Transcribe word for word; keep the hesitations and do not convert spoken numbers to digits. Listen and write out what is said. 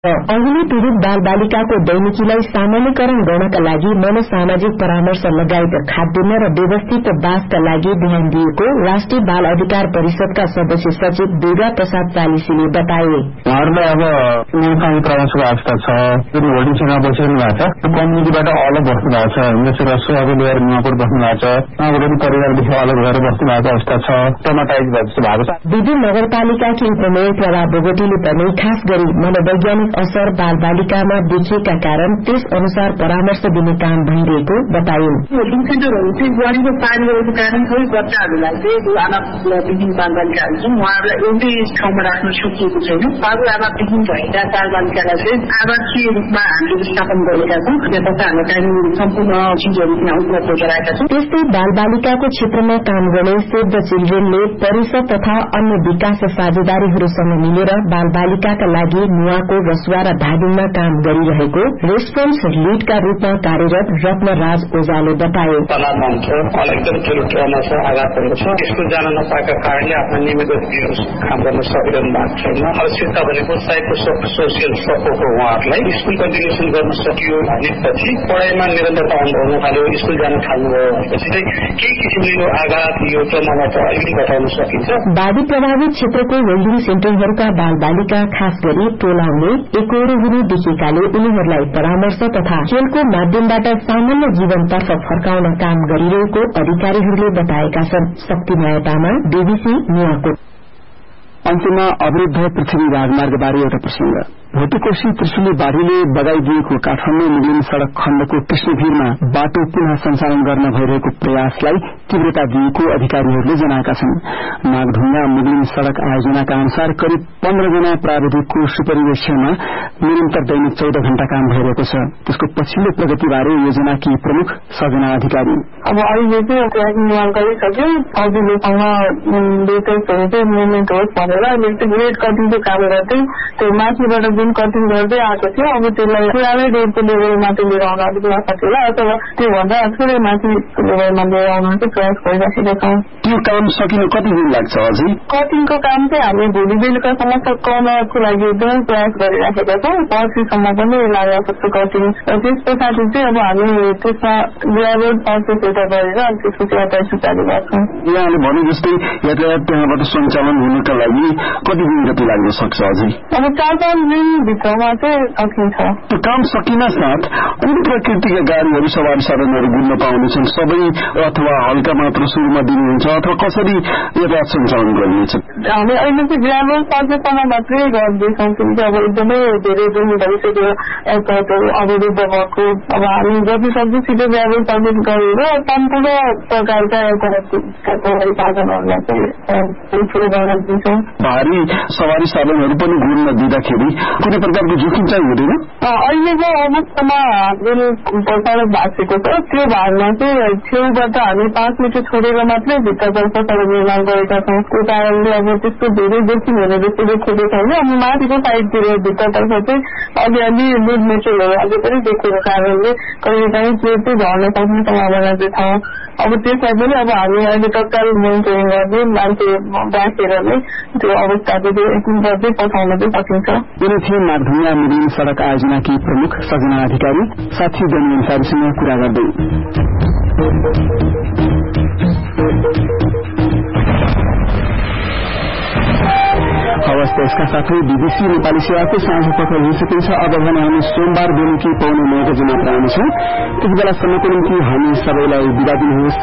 अघिल्लो पीड़ित बाल बालिकाको दैनिकीलाई सामान्यकरण गर्नका लागि मनोसामाजिक परामर्श लगायत खाद्यान्न र व्यवस्थित बासका लागि ध्यान दिएको राष्ट्रिय बाल अधिकार परिषदका सदस्य सचिव दुर्गा प्रसाद चालिसीले बताए। उहाँहरूलाई अब मनोसामाजिक परामर्शको आवश्यकता छ। होल्डिङ सेन्टरमा बसिरहनु भएको छ, कम्युनिटीबाट अलग बस्नु भएको छ, जसरी रसुवाको लिएर नुवाकोट बस्नु भएको छ, उहाँबाट परिवारदेखि अलग भएर बस्नु भएको अवस्था छ, ट्रमाटाइज जस्तो भएको छ। विभिन्न नगरपालिकाकी प्रमुख प्रभा बोगटीले पनि खास गरी मनोवैज्ञानिक असर बाल बालिकामा देखिएका कारण त्यस अनुसार परामर्श दिने काम भइरहेको बताइन्। होल्डिङ सेन्टरहरू चाहिँ बुहारीको पानी गएको कारण सबै बच्चाहरूलाई चाहिँ आमाविहीन बाल बालिकाहरू छन्, उहाँहरूलाई एउटै ठाउँमा राख्न सकिएको छैन। बाबु आमाविहीन भएका बाल बालिकालाई चाहिँ आवासीय रूपमा हामीले स्थापन गरेका छौँ। त्यसपछि हामीले कानुन सम्पूर्ण चिजहरू त्यहाँ उपलब्ध गराएका छौँ। त्यस्तै बाल बालिकाको क्षेत्रमा काम गर्ने सेभ द चिल्ड्रेनले परिषद तथा अन्य विकास साझेदारीहरूसँग मिलेर बाल बालिकाका लागि नुवाकोट रसुवा र धादिङमा काम गरिरहेको रेस्पोन्स लीडका रूपमा कार्यरत रत्न राज ओझाले बताए। एकदम ठूलो ट्रमा छ, आघात भएको छ। स्कूल जान नपाएका कारणले आफ्नो नियमित काम गर्न सकिरहनु भएको छैन। आवश्यकता भनेको साइको सोसियल सपोर्ट हो। उहाँहरूलाई स्कूल कन्टिन्युसन गर्न सकियो भनेपछि पढाइमा निरन्तरता हुन थाल्यो, स्कूल जान थाल्नुभयो भनेपछि चाहिँ केही किसिमले आघात यो ट्रमाबाट अलिकति घटाउन सकिन्छ। बाढ़ी प्रभावित क्षेत्रको वेल्डिङ सेन्टरहरूका बाल बालिका खास गरी टोलाउने एकहोरो हुने देखिएकाले उनीहरूलाई परामर्श तथा खेलको माध्यमबाट सामान्य जीवनतर्फ फर्काउन काम गरिरहेको अधिकारीहरूले बताएका छन्। शक्तिमाया तामाङ, बीबीसी नुवाकोट। अन्त्यमा अवरुद्ध पृथ्वी राजमार्गबारे एउटा प्रसंग। भोटेकोशी त्रिशुली बाढ़ीले बगाइदिएको काठमाडौँ मुगलिन सड़क खण्डको कृष्णभिरमा बाटो पुनः सञ्चालन गर्न भइरहेको प्रयासलाई तीव्रता दिएको अधिकारीहरूले जनाएका छन्। नागढुङ्गा मुगलिन सड़क आयोजनाका अनुसार करिब पन्ध्र जना प्राविधिकको सुपरिवेक्षणमा निरन्तर दैनिक चौध घण्टा काम भइरहेको छ। त्यसको पछिल्लो प्रगतिबारे योजनाकी प्रमुख सजना अधिकारी अब अहिले चाहिँ ट्र्याक निर्माण गरिसक्यो। सजिलोसँग मुभमेन्ट होस् भनेर ग्रेड कटिङको काम गर्दै त्यो माथिबाट जुन कटिङ गर्दै आएको थियो अब त्यसलाई पुरानै रेडको लेभलमा चाहिँ लिएर आउन अलिक नसकेर अथवा त्योभन्दा थोरै माथिको लेभलमा लिएर आउन चाहिँ प्रयास गरिराखेका छौँ। त्यो काम सकिन कति दिन लाग्छ? अझै कटिङको काम चाहिँ हामी भोलि बेलुकासम्म सकाउनको लागि एकदमै प्रयास गरिराखेका छौँ। पर्सिसम्म पनि लाग्न सक्छ कटिङ। त्यस पछाडि चाहिँ अब हामी त्यसमा ग्राभल प्रोसेस एउटा गरेर अनि त्यसपछि यातायात सुचारू गर्छौँ। यहाँले भने जस्तै यातायात त्यहाँबाट सञ्चालन हुनुका लागि कति दिन जति लाग्न सक्छ? अझै अब चार पाँच दिनभित्रमा चाहिँ सकिन्छ। त्यो काम सकिन साथ कुन प्रकृतिका गाडीहरू सवारी साधनहरू घुम्न पाउनेछन्? सबै अथवा हल्का मात्र सुरुमा दिनुहुन्छ अथवा कसरी यातायात सञ्चालन गरिनेछ? हामी अहिले चाहिँ ग्राभल प्रोसेससम्म मात्रै गर्दैछौँ किनकि अब एकदमै धेरै दिन भइसक्यो यातायातहरू अवरुद्ध भएको। अब हामी जति सक्दो छिटो ग्राभल प्रोसेस गरेर सम्पूर्ण प्रकारका यातायात साधनहरूलाई चाहिँ सुरु गर्न दिन्छौँ। भारी सवारी साधनहरू पनि घुम्न दिँदाखेरि कुनै प्रकारको जोखिम चाहिँ हुँदैन? अहिलेको अवस्थामा जुन सडक भाँचेको छ त्यो भागमा चाहिँ छेउबाट हामी पाँच मिटर छोडेर मात्रै भित्रतर्फ सडक निर्माण गरेका छौँ। त्यो कारणले अब त्यस्तो धेरै जोखिम हुने जस्तो देखिएको छैन। अब माथिको साइडतिर भित्रतर्फ चाहिँ अलिअलि लुड मेटेरियलहरू अझै पनि देखिएको कारणले कहिलेकाहीँ त्यो चाहिँ झर्न सक्ने सम्भावना चाहिँ छ। अब त्यसलाई पनि अब हामी अहिले तत्काल मोनिटरिङ गर्दै मान्छे राखेर नै त्यो अवस्थाको एकदिन गर्दै पठाउन चाहिँ सकिन्छ। यिनी थिए नागढुङ्गा मुगलिन सड़क आयोजनाकी प्रमुख सजना अधिकारी साथी बनी अन्सारीसँग कुरा गर्दै। हवस्, यसका साथै बीबीसी नेपाली सेवाको साँझ पख लिइसकिन्छ। अब भने हामी सोमबार बेलुकी पाउने नौ बजी मात्र आउनेछौँ। त्यति बेलासम्मको निम्ति हामी सबैलाई बिदा दिनुहोस्।